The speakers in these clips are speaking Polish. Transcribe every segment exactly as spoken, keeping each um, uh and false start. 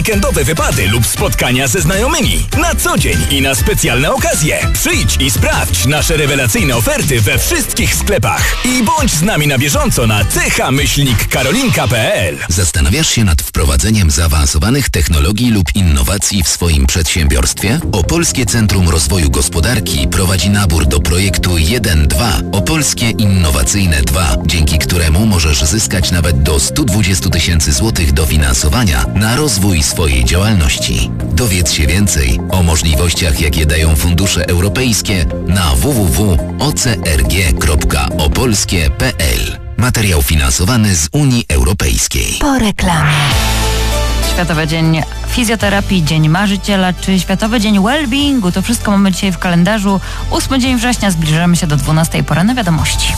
Weekendowe wypady lub spotkania ze znajomymi. Na co dzień i na specjalne okazje. Przyjdź i sprawdź nasze rewelacyjne oferty we wszystkich sklepach. I bądź z nami na bieżąco na c h myślnik karolinka kropka p l. Zastanawiasz się nad wprowadzeniem zaawansowanych technologii lub innowacji w swoim przedsiębiorstwie? Opolskie Centrum Rozwoju Gospodarki prowadzi nabór do projektu jeden dwa Opolskie Innowacyjne dwa, dzięki któremu możesz zyskać nawet do sto dwadzieścia tysięcy złotych dofinansowania na rozwój swojej działalności. Dowiedz się więcej o możliwościach, jakie dają fundusze europejskie na w w w kropka o c r g kropka opolskie kropka p l. Materiał finansowany z Unii Europejskiej. Po reklamie. Światowy Dzień Fizjoterapii, Dzień Marzyciela czy Światowy Dzień Wellbeingu. To wszystko mamy dzisiaj w kalendarzu. ósmy dzień września, zbliżamy się do dwunastej pory na wiadomości.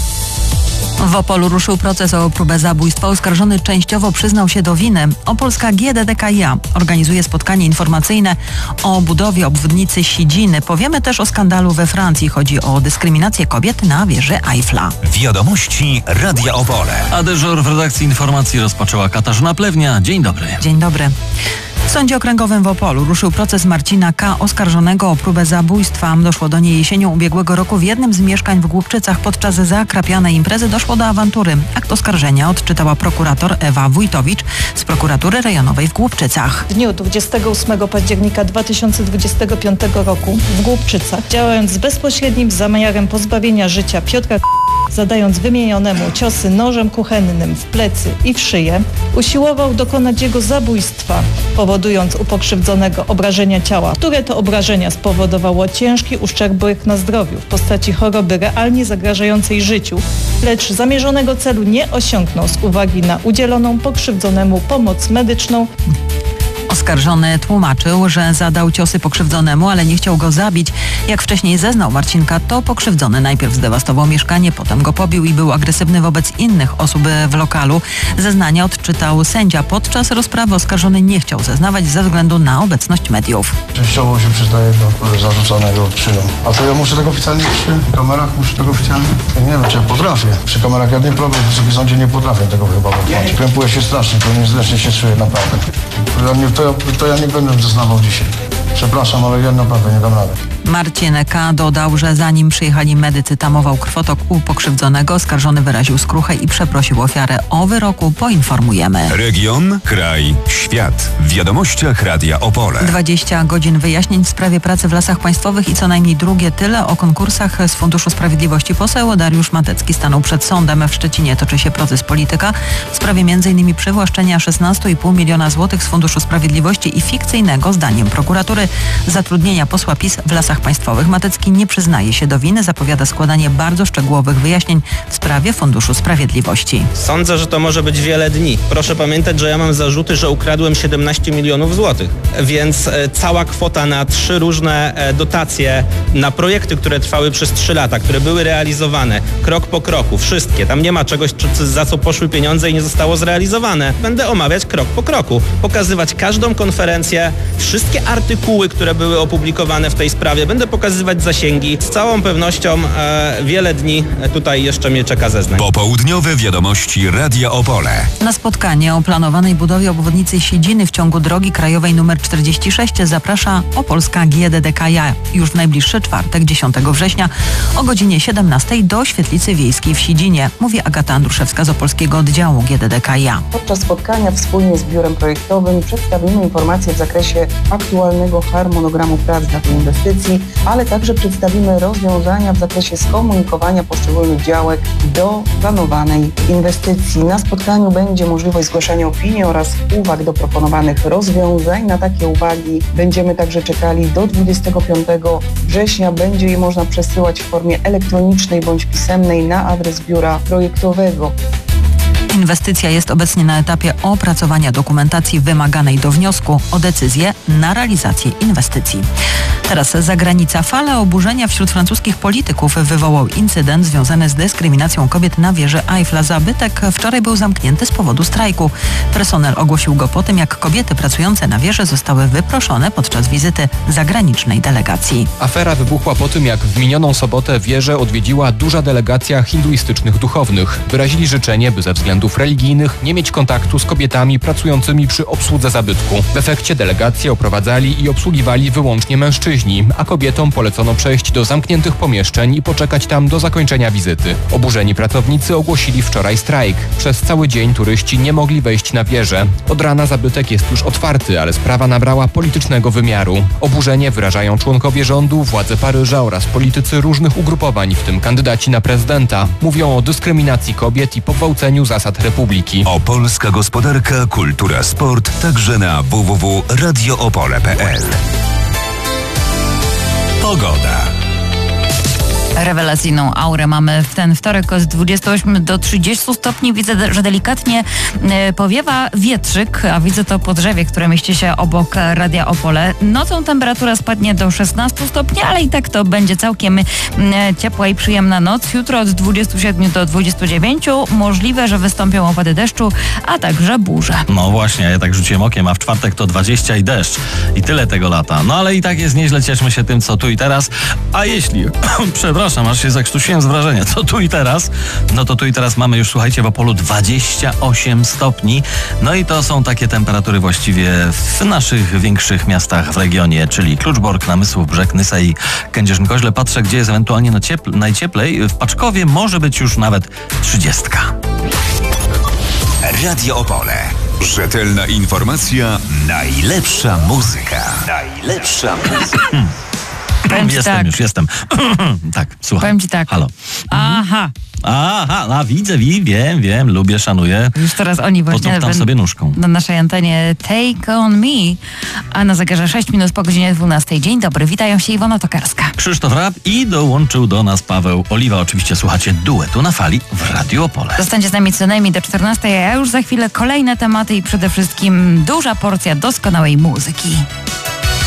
W Opolu ruszył proces o próbę zabójstwa. Oskarżony częściowo przyznał się do winy. Opolska G D D K i A organizuje spotkanie informacyjne o budowie obwodnicy Sidziny. Powiemy też o skandalu we Francji. Chodzi o dyskryminację kobiet na wieży Eiffla. Wiadomości Radia Opole. A dyżur w redakcji informacji rozpoczęła Katarzyna Plewnia. Dzień dobry. Dzień dobry. W Sądzie Okręgowym w Opolu ruszył proces Marcina K., oskarżonego o próbę zabójstwa. Doszło do niej jesienią ubiegłego roku w jednym z mieszkań w Głubczycach. Podczas zakrapianej imprezy doszło do awantury. Akt oskarżenia odczytała prokurator Ewa Wójtowicz z prokuratury rejonowej w Głubczycach. W dniu dwudziestego ósmego października dwa tysiące dwudziestego piątego roku w Głubczycach, działając z bezpośrednim zamiarem pozbawienia życia Piotra K., zadając wymienionemu ciosy nożem kuchennym w plecy i w szyję, usiłował dokonać jego zabójstwa, powodując u pokrzywdzonego obrażenia ciała, które to obrażenia spowodowało ciężki uszczerbek na zdrowiu w postaci choroby realnie zagrażającej życiu, lecz zamierzonego celu nie osiągnął z uwagi na udzieloną pokrzywdzonemu pomoc medyczną. Oskarżony tłumaczył, że zadał ciosy pokrzywdzonemu, ale nie chciał go zabić. Jak wcześniej zeznał Marcinka, to pokrzywdzony najpierw zdewastował mieszkanie, potem go pobił i był agresywny wobec innych osób w lokalu. Zeznania odczytał sędzia. Podczas rozprawy oskarżony nie chciał zeznawać ze względu na obecność mediów. Częściowo się przyznaję do zarzucanego czynu. A to ja muszę tego oficjalnie przy kamerach? Muszę tego oficjalnie? Ja nie wiem, czy ja potrafię. Przy kamerach ja nie problem, w Wysokim Sądzie nie potrafię tego chyba wytłumaczyć. Krępuję się strasznie, to niezręcznie się czuję naprawdę. To ja, to, ja, to ja nie będę zeznawał dzisiaj. Przepraszam, ale ja naprawdę nie dam rady. Marcin K. dodał, że zanim przyjechali medycy, tamował krwotok u pokrzywdzonego. Oskarżony wyraził skruchę i przeprosił ofiarę. O wyroku poinformujemy. Region, kraj, świat. W wiadomościach Radia Opole. dwadzieścia godzin wyjaśnień w sprawie pracy w Lasach Państwowych i co najmniej drugie tyle o konkursach z Funduszu Sprawiedliwości. Poseł Dariusz Matecki stanął przed sądem. W Szczecinie toczy się proces polityka w sprawie m in przywłaszczenia szesnaście i pół miliona złotych z Funduszu Sprawiedliwości i fikcyjnego, zdaniem prokuratury, zatrudnienia posła PiS w Lasach Państwowych. Matecki nie przyznaje się do winy, zapowiada składanie bardzo szczegółowych wyjaśnień w sprawie Funduszu Sprawiedliwości. Sądzę, że to może być wiele dni. Proszę pamiętać, że ja mam zarzuty, że ukradłem siedemnaście milionów złotych, więc e, cała kwota na trzy różne e, dotacje na projekty, które trwały przez trzy lata, które były realizowane krok po kroku, wszystkie. Tam nie ma czegoś, za co poszły pieniądze i nie zostało zrealizowane. Będę omawiać krok po kroku, pokazywać każdą konferencję, wszystkie artykuły, które były opublikowane w tej sprawie. Będę pokazywać zasięgi. Z całą pewnością e, wiele dni tutaj jeszcze mnie czeka zeznań. Popołudniowe wiadomości Radia Opole. Na spotkanie o planowanej budowie obwodnicy Sidziny w ciągu drogi krajowej nr czterdzieści sześć zaprasza Opolska G D D K i A już w najbliższy czwartek, dziesiątego września o godzinie siedemnastej do Świetlicy Wiejskiej w Sidzinie, mówi Agata Andruszewska z Opolskiego Oddziału G D D K i A. Podczas spotkania wspólnie z biurem projektowym przedstawimy informacje w zakresie aktualnego harmonogramu prac dla tej inwestycji, ale także przedstawimy rozwiązania w zakresie skomunikowania poszczególnych działek do planowanej inwestycji. Na spotkaniu będzie możliwość zgłaszania opinii oraz uwag do proponowanych rozwiązań. Na takie uwagi będziemy także czekali do dwudziestego piątego września. Będzie je można przesyłać w formie elektronicznej bądź pisemnej na adres biura projektowego. Inwestycja jest obecnie na etapie opracowania dokumentacji wymaganej do wniosku o decyzję na realizację inwestycji. Teraz zagranica. Falę oburzenia wśród francuskich polityków wywołał incydent związany z dyskryminacją kobiet na wieży Eiffla. Zabytek wczoraj był zamknięty z powodu strajku. Personel ogłosił go po tym, jak kobiety pracujące na wieży zostały wyproszone podczas wizyty zagranicznej delegacji. Afera wybuchła po tym, jak w minioną sobotę wieżę odwiedziła duża delegacja hinduistycznych duchownych. Wyrazili życzenie, by ze względu względów religijnych nie mieć kontaktu z kobietami pracującymi przy obsłudze zabytku. W efekcie delegacje oprowadzali i obsługiwali wyłącznie mężczyźni, a kobietom polecono przejść do zamkniętych pomieszczeń i poczekać tam do zakończenia wizyty. Oburzeni pracownicy ogłosili wczoraj strajk. Przez cały dzień turyści nie mogli wejść na wieżę. Od rana zabytek jest już otwarty, ale sprawa nabrała politycznego wymiaru. Oburzenie wyrażają członkowie rządu, władze Paryża oraz politycy różnych ugrupowań, w tym kandydaci na prezydenta. Mówią o dyskryminacji kobiet i pogwałceniu zasad republiki. Opolska gospodarka, kultura, sport, także na w w w kropka radio opole kropka p l. Pogoda. Rewelacyjną aurę mamy w ten wtorek od dwudziestu ośmiu do trzydziestu stopni. Widzę, że delikatnie powiewa wietrzyk, a widzę to po drzewie, które mieści się obok Radia Opole. Nocą temperatura spadnie do szesnastu stopni, ale i tak to będzie całkiem ciepła i przyjemna noc. Jutro od dwudziestu siedmiu do dwudziestu dziewięciu. Możliwe, że wystąpią opady deszczu, a także burze. No właśnie, ja tak rzuciłem okiem, a w czwartek to dwadzieścia i deszcz. I tyle tego lata. No ale i tak jest nieźle, cieszmy się tym, co tu i teraz. A jeśli... Przepraszam, aż się zakrztusiłem z wrażenia. Co tu i teraz? No to tu i teraz mamy już, słuchajcie, w Opolu dwadzieścia osiem stopni. No i to są takie temperatury właściwie w naszych większych miastach w regionie, czyli Kluczbork, Namysłów, Brzeg, Nysa i Kędzierzyn-Koźle. Patrzę, gdzie jest ewentualnie no ciepl- najcieplej. W Paczkowie może być już nawet trzydziestka. Radio Opole. Rzetelna informacja, najlepsza muzyka. Najlepsza muzyka. Powiem ci jestem tak. już, jestem. Tak, słucham. Powiem ci tak. Halo. Aha. Aha, a widzę, wiem, wiem, lubię, szanuję. Już teraz oni właśnie Potuptam sobie nóżką. na naszej antenie Take On Me, a na zegarze sześć minut po godzinie dwunastej. Dzień dobry, witają się Iwona Tokarska. Krzysztof Rap i dołączył do nas Paweł Oliwa. Oczywiście słuchacie duetu na fali w Radio Opole. Zostańcie z nami co najmniej do czternastej, a już za chwilę kolejne tematy i przede wszystkim duża porcja doskonałej muzyki.